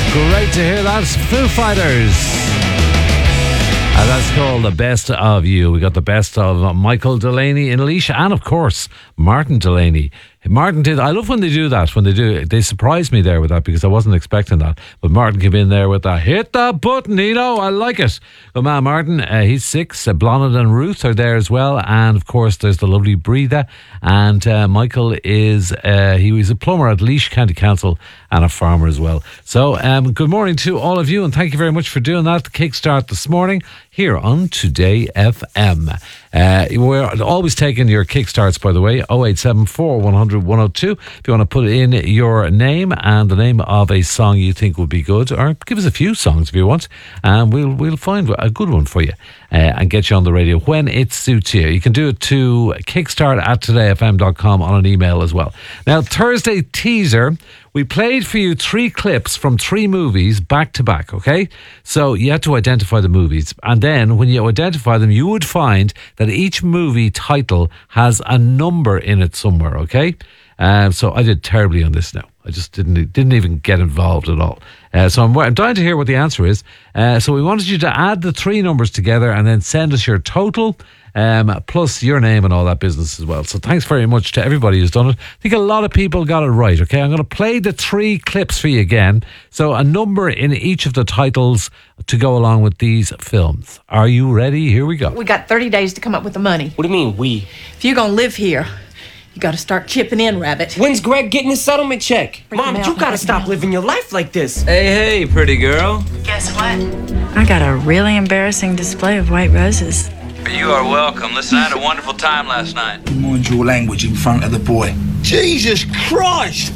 Great to hear that. Foo Fighters. And that's called The Best of You. We got the best of Michael Delaney in Laois and, of course, Martin Delaney. Martin did. I love when they do that. When they do, they surprised me there with that because I wasn't expecting that. But Martin came in there with that. Hit that button, Nino. I like it. Well, man, Martin, he's 6. Blonde and Ruth are there as well, and of course, there's the lovely Breatha. And Michael is he was a plumber at Laois County Council and a farmer as well. So, good morning to all of you, and thank you very much for doing that. The kickstart this morning here on Today FM. We're always taking your kickstarts, by the way. 0874 100 102. If you want to put in your name and the name of a song you think would be good, or give us a few songs if you want, and we'll find a good one for you and get you on the radio when it suits you. You can do it to kickstart@todayfm.com on an email as well. Now, Thursday teaser, we played for you 3 clips from 3 movies back to back, okay? So you had to identify the movies. And then when you identify them, you would find that each movie title has a number in it somewhere, okay? So I did terribly on this now. I just didn't even get involved at all. So I'm dying to hear what the answer is. So we wanted you to add the 3 numbers together and then send us your total, plus your name and all that business as well. So thanks very much to everybody who's done it. I think a lot of people got it right, okay? I'm going to play the 3 clips for you again. So a number in each of the titles to go along with these films. Are you ready? Here we go. We got 30 days to come up with the money. What do you mean, we? If you're going to live here, you got to start chipping in, Rabbit. When's Greg getting his settlement check? Mom, you got to stop living your life like this. Hey, pretty girl. Guess what? I got a really embarrassing display of white roses. You are welcome. Listen, I had a wonderful time last night. Mind your language in front of the boy. Jesus Christ!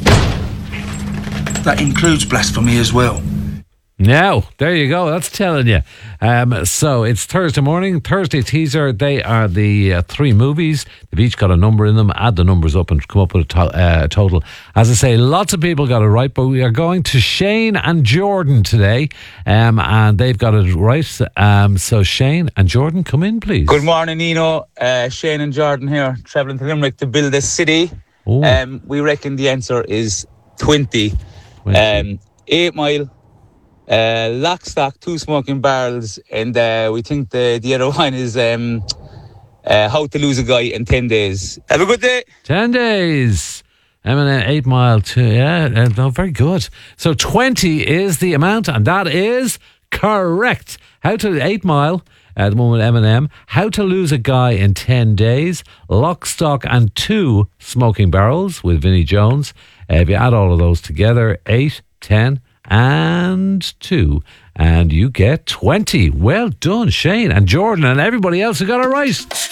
That includes blasphemy as well. Now, there you go. That's telling you. So it's Thursday morning, Thursday teaser. They are the 3 movies. They've each got a number in them. Add the numbers up and come up with a total. As I say, lots of people got it right, but we are going to Shane and Jordan today, and they've got it right. So Shane and Jordan, come in, please. Good morning, Nino. Shane and Jordan here, travelling to Limerick to build a city. We reckon the answer is 20. 8 Mile. Lock, Stock, 2 Smoking Barrels, and we think the other one is How to Lose a Guy in 10 Days. Have a good day. 10 days. Eminem, 8 Mile, 2. Yeah, no, very good. So 20 is the amount, and that is correct. 8 Mile, the one with Eminem. How to Lose a Guy in 10 Days. Lock, Stock, and 2 Smoking Barrels with Vinnie Jones. If you add all of those together, 8, 10, and 2, and you get 20. Well done, Shane and Jordan and everybody else who got it right.